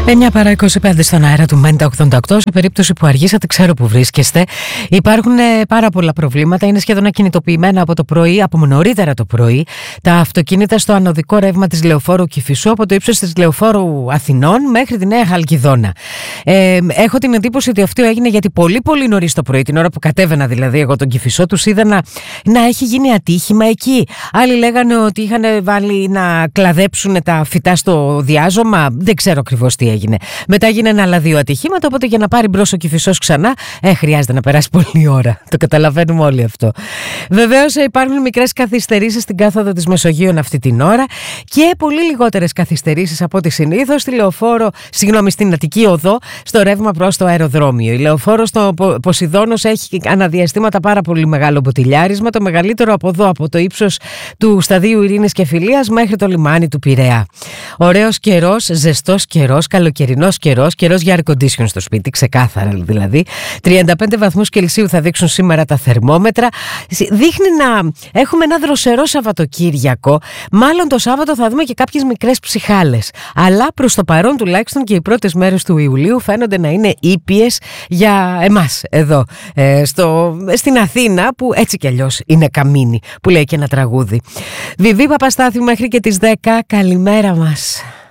9 παρά 25 στον αέρα του Μέντα 88. Σε περίπτωση που αργήσατε, ξέρω που βρίσκεστε. Υπάρχουν πάρα πολλά προβλήματα. Είναι σχεδόν ακινητοποιημένα από το πρωί, από νωρίτερα το πρωί, τα αυτοκίνητα στο ανωδικό ρεύμα της Λεωφόρου Κηφισού, από το ύψος της Λεωφόρου Αθηνών μέχρι τη Νέα Χαλκιδόνα. Έχω την εντύπωση ότι αυτό έγινε γιατί πολύ νωρίς το πρωί, την ώρα που κατέβαινα δηλαδή εγώ τον Κηφισό, τους είδα να έχει γίνει ατύχημα εκεί. Άλλοι λέγανε ότι είχαν βάλει να κλαδέψουν τα φυτά στο διάζωμα. Δεν ξέρω ακριβώς τι έγινε. Μετά γίνανε άλλα δύο ατυχήματα, οπότε για να πάρει μπρος ο Κηφισός ξανά, χρειάζεται να περάσει πολλή ώρα. Το καταλαβαίνουμε όλοι αυτό. Βεβαίως υπάρχουν μικρές καθυστερήσεις στην κάθοδο της Μεσογείων αυτή την ώρα και πολύ λιγότερες καθυστερήσεις από ό,τι συνήθως στην Αττική Οδό, στο ρεύμα προς το αεροδρόμιο. Η λεωφόρος στο Ποσειδώνος έχει αναδιαστήματα πάρα πολύ μεγάλο μποτιλιάρισμα, το μεγαλύτερο από εδώ, από το ύψος του σταδίου Ειρήνης και Φιλίας μέχρι το λιμάνι του Πειραιά. Ωραίος καιρός, ζεστός καιρός, καλοκαιρινός καιρός για air condition στο σπίτι, ξεκάθαρα δηλαδή. 35 βαθμούς Κελσίου θα δείξουν σήμερα τα θερμόμετρα. Δείχνει να έχουμε ένα δροσερό Σαββατοκύριακο. Μάλλον το Σάββατο θα δούμε και κάποιες μικρές ψυχάλες. Αλλά προς το παρόν τουλάχιστον και οι πρώτες μέρες του Ιουλίου φαίνονται να είναι ήπιες για εμάς εδώ στην Αθήνα, που έτσι κι αλλιώς είναι καμίνη, που λέει και ένα τραγούδι. Βιβί Παπαστάθιου μέχρι και τις 10. Καλημέρα μας.